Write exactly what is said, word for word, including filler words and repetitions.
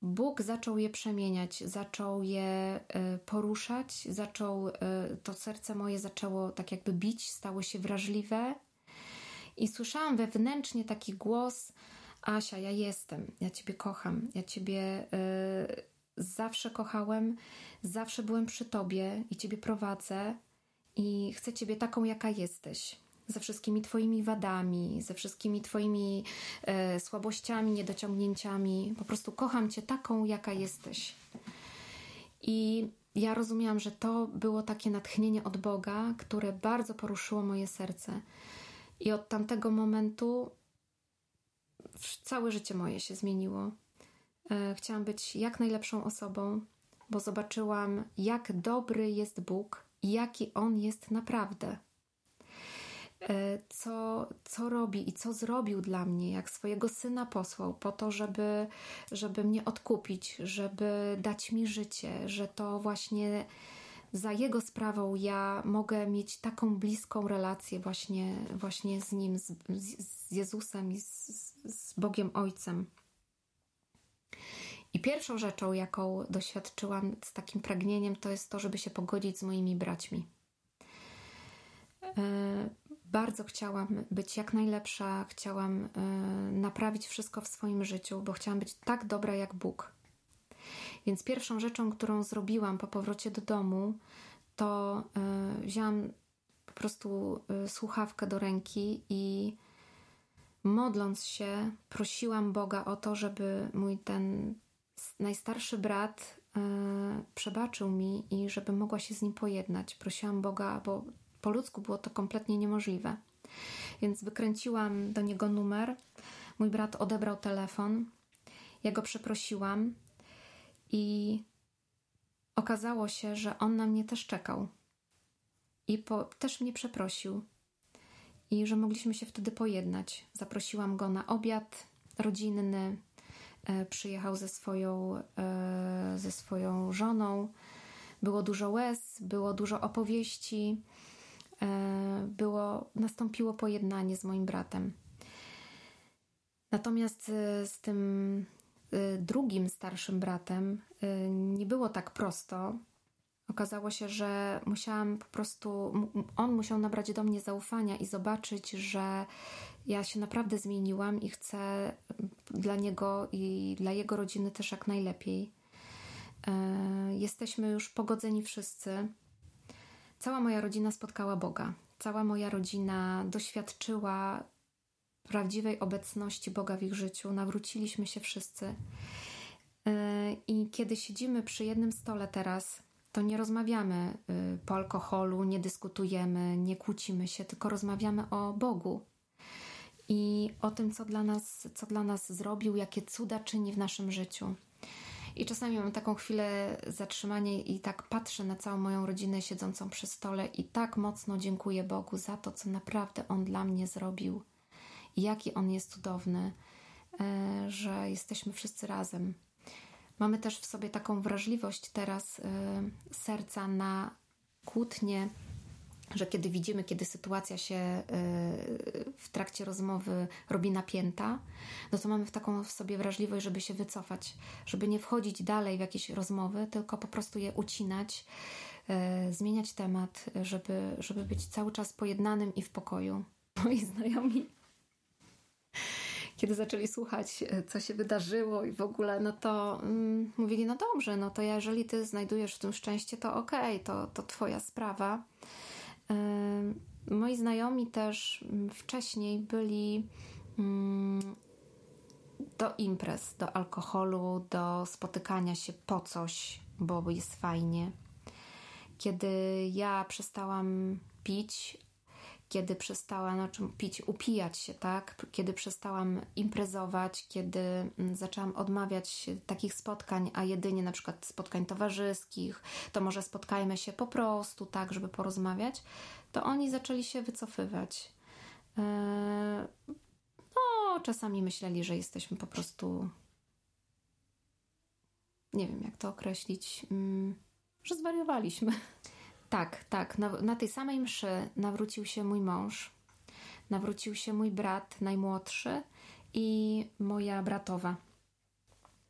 Bóg zaczął je przemieniać, zaczął je poruszać, zaczął, to serce moje zaczęło tak jakby bić, stało się wrażliwe i słyszałam wewnętrznie taki głos: Asia, ja jestem, ja Ciebie kocham, ja Ciebie y, zawsze kochałem, zawsze byłem przy Tobie i Ciebie prowadzę i chcę Ciebie taką, jaka jesteś. Ze wszystkimi Twoimi wadami, ze wszystkimi Twoimi e, słabościami, niedociągnięciami. Po prostu kocham Cię taką, jaka jesteś. I ja rozumiałam, że to było takie natchnienie od Boga, które bardzo poruszyło moje serce. I od tamtego momentu całe życie moje się zmieniło. E, chciałam być jak najlepszą osobą, bo zobaczyłam, jak dobry jest Bóg i jaki On jest naprawdę. Co, co robi i co zrobił dla mnie, jak swojego Syna posłał po to, żeby, żeby mnie odkupić, żeby dać mi życie, że to właśnie za Jego sprawą ja mogę mieć taką bliską relację właśnie, właśnie z Nim, z, z Jezusem i z, z Bogiem Ojcem. I pierwszą rzeczą, jaką doświadczyłam z takim pragnieniem, to jest to, żeby się pogodzić z moimi braćmi. Bardzo chciałam być jak najlepsza, chciałam naprawić wszystko w swoim życiu, bo chciałam być tak dobra jak Bóg. Więc pierwszą rzeczą, którą zrobiłam po powrocie do domu, to wzięłam po prostu słuchawkę do ręki i modląc się, prosiłam Boga o to, żeby mój ten najstarszy brat przebaczył mi i żebym mogła się z nim pojednać. Prosiłam Boga, bo po ludzku było to kompletnie niemożliwe. Więc wykręciłam do niego numer. Mój brat odebrał telefon. Ja go przeprosiłam i okazało się, że on na mnie też czekał. I po, też mnie przeprosił. I że mogliśmy się wtedy pojednać. Zaprosiłam go na obiad rodzinny. E, przyjechał ze swoją, e, ze swoją żoną. Było dużo łez, było dużo opowieści. Było, nastąpiło pojednanie z moim bratem. Natomiast z tym drugim starszym bratem nie było tak prosto. Okazało się, że musiałam po prostu, on musiał nabrać do mnie zaufania i zobaczyć, że ja się naprawdę zmieniłam i chcę dla niego i dla jego rodziny też jak najlepiej. Jesteśmy już pogodzeni wszyscy. Cała moja rodzina spotkała Boga. Cała moja rodzina doświadczyła prawdziwej obecności Boga w ich życiu. Nawróciliśmy się wszyscy. I kiedy siedzimy przy jednym stole teraz, to nie rozmawiamy po alkoholu, nie dyskutujemy, nie kłócimy się, tylko rozmawiamy o Bogu i o tym, co dla nas, co dla nas zrobił, jakie cuda czyni w naszym życiu. I czasami mam taką chwilę zatrzymania i tak patrzę na całą moją rodzinę siedzącą przy stole i tak mocno dziękuję Bogu za to, co naprawdę On dla mnie zrobił i jaki On jest cudowny, że jesteśmy wszyscy razem. Mamy też w sobie taką wrażliwość teraz serca na kłótnie, że kiedy widzimy, kiedy sytuacja się w trakcie rozmowy robi napięta, no to mamy taką w sobie wrażliwość, żeby się wycofać, żeby nie wchodzić dalej w jakieś rozmowy, tylko po prostu je ucinać, zmieniać temat, żeby, żeby być cały czas pojednanym i w pokoju. Moi znajomi, kiedy zaczęli słuchać, co się wydarzyło i w ogóle, no to mm, mówili, no dobrze, no to jeżeli ty znajdujesz w tym szczęście, to okej, okay, to, to twoja sprawa. Moi znajomi też wcześniej byli do imprez, do alkoholu, do spotykania się po coś, bo jest fajnie. Kiedy ja przestałam pić, kiedy przestałam no, czym pić, upijać się, tak? Kiedy przestałam imprezować, kiedy zaczęłam odmawiać takich spotkań, a jedynie na przykład spotkań towarzyskich, to może spotkajmy się po prostu, tak, żeby porozmawiać, to oni zaczęli się wycofywać. No, czasami myśleli, że jesteśmy po prostu, nie wiem jak to określić, że zwariowaliśmy. Tak, tak. Na, na tej samej mszy nawrócił się mój mąż, nawrócił się mój brat najmłodszy i moja bratowa.